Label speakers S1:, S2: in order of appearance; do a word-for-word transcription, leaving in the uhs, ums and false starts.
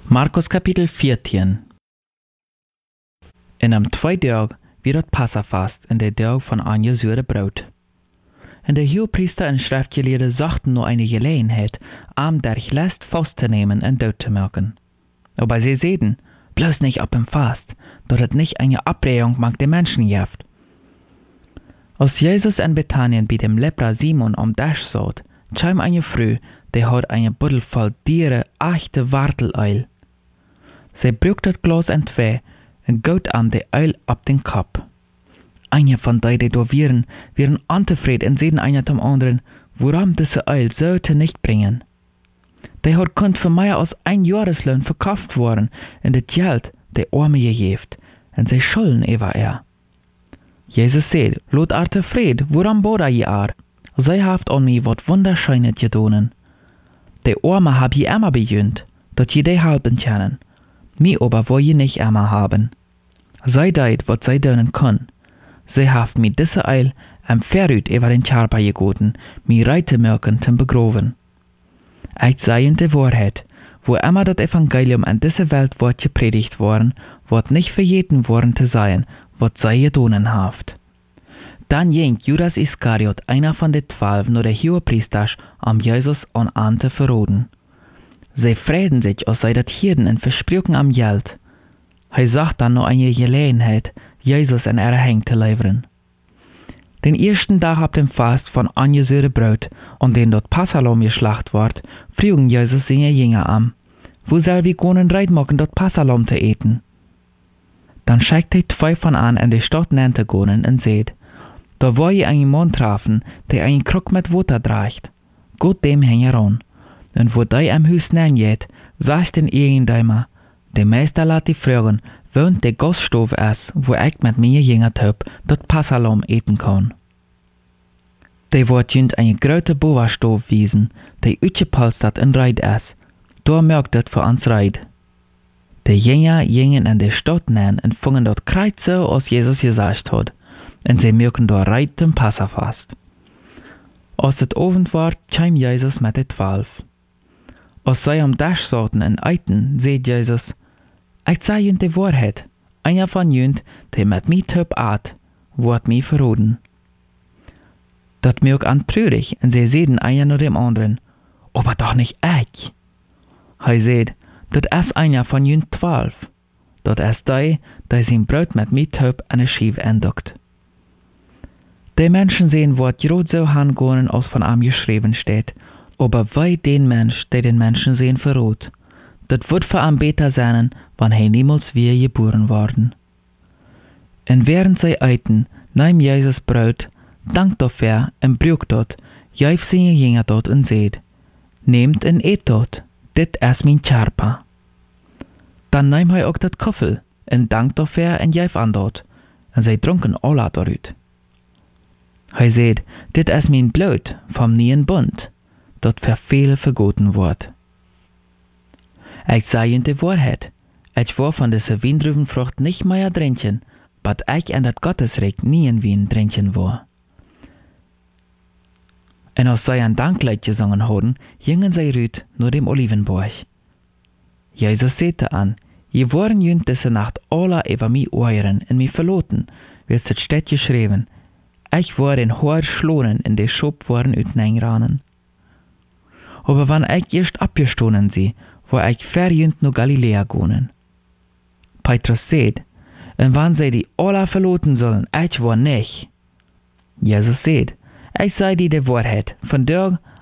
S1: Markus Kapitel vierzehn. In am twee dag wird het Passafast in der Dag von Ungezuurde Brot. En de Hohepriester en schriftgeleerden zochten nur eine Gelegenheit, am der Last festzunehmen und dood zu machen. Aber sie zeiden, bloß nicht ab dem Fast, dat het nicht eine Abregung mag den Menschen jeft. Als Jesus in Bethanien bei dem Lepra Simon am Dasch saß, kam eine Frau, die hat eine Buddel voll diere, echte Warteleil. Sie brücht das Glas in zwei und gaut am de Eil ab den Kopf. Eine von die, die da wären, wären unzufrieden und sehen einer zum anderen, warum diese Eil sollte nicht bringen. Die hat kunt für mehr als ein Jahreslohn verkauft worden und das Geld der Arme gegeben, und sie schulden über er. Jesus sagt, lot er tevreden, warum boda je er? Sie haft an mir wat wunderschönes gedonen. Die Arme hab je immer bejönt, dat je die halben kennen. Mi aber wo je nicht immer haben. Sie deit, wat sie donen können. Sie haft mi diese Eil am Verrüt über den Körper gegoten, mi reite merken zum begroven. Ich sei die Wahrheit, wo immer das Evangelium an dieser Welt wird gepredigt worden, wird nicht verjeten worden zu sein, wat sie gedonen haft. Dann ging Judas Iskariot, einer von den Zwölf, nur der Hohepriester, um Jesus an an zu verroden. Sie freuten sich, als sei das Hirden und versprüchen am Geld. Er sagt dann noch eine Gelegenheit, Jesus in ihre Hände zu liefern. Den ersten Tag ab dem Fast von Ungezuurde Brot, und den dort Passalom geschlacht wird, frügen Jesus seine Jünger an, wo soll wir können reit machen, dort Passalom zu eten? Dann schickt er zwei von an in die Stadt nannte gehen und seht, da wo je einen Mann trafen, der einen Krug mit Wasser trägt. Gut dem heran. Und wo der am Haus geht, sagt den irgendjemand, der Meister lässt die fragen, wohnt der Gaststube ist, wo ich mit mir jüngert hab, dort Passalom eten kann. Der wird jünd eine große Boverstube wiesen, der utgepolstert in Reit ist. Da merkt das für uns Reit. Die Jünger gingen in die Stadt nähen und fingen dort kreuz so, als Jesus gesagt hat. Und sie merken dort Reit zum Passafast. Als het Abend war, kam Jesus mit den Zwölf. Als sie am Dasch saßen und eiten, seht Jesus, ich sage ihnen die Wahrheit, einer von jünd, der mit mir töp at, wird mir verroden. Dat merkt an trürig, und sie sehen einer nur dem anderen, aber doch nicht ich. Er seht, dat ist einer von jünd Zwölf, dat ist der, der sein Brot mit mir töp an der Schief entdeckt. Die Menschen sehen, wird grad so hangehen, als von ihm geschrieben steht, aber wei den Mensch, der den Menschen sehen, verrot. Das wird für ihn besser sein, wenn er niemals wieder geboren worden. Und während sie eiten, nahm Jesus Brot, dankt dafür und brücht dort, jäuf seine Jünger dort und seht, nehmt und eet dort, dit ist mein Körper. Dann nahm er auch das Koffel und dankt dafür und jäuf an dort, und sie trunken alle dort. Er seht, dit ist mein Blut vom neuen Bund, dat für viele vergoten wird. Ich sage ihnen die Wahrheit, ich war von dieser Windrübenfrucht nicht mehr trinken, but ich in das Gottesreich nie in Wien trinken war. Und als sie ein Danklied gesungen haben, gingen sie rüt nur dem Olivenberg. Jesus sagte an, je waren jünd diese Nacht alle über mich euren und mich verloten, wird es steht geschrieben, ich war in hoher Schlonen in die Schub waren utneingranen. Aber wenn ich erst abgestohlen sie, war ich verjünd nur Galiläa gonen. Petrus seht, und wann sie die alle verloten sollen, ich war nicht. Jesus seht, ich sei dir die Wahrheit, von der